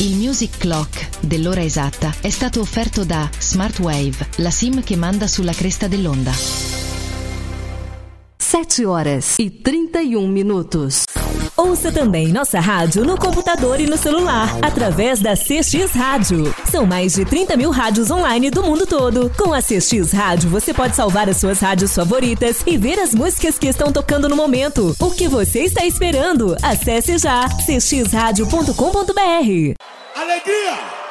Il Music Clock dell'ora esatta è stato offerto da Smartwave, la SIM che manda sulla cresta dell'onda. 7h31. Ouça também nossa rádio no computador e no celular, através da CX Rádio. São mais de 30 mil rádios online do mundo todo. Com a CX Rádio, você pode salvar as suas rádios favoritas e ver as músicas que estão tocando no momento. O que você está esperando? Acesse já cxradio.com.br. Alegria!